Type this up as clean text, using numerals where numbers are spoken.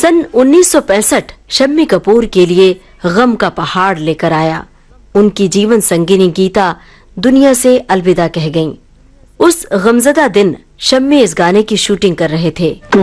सन 1965 शम्मी कपूर के लिए गम का पहाड़ लेकर आया। उनकी जीवन संगिनी गीता दुनिया से अलविदा कह गईं। उस गमजदा दिन शम्मी इस गाने की शूटिंग कर रहे थे।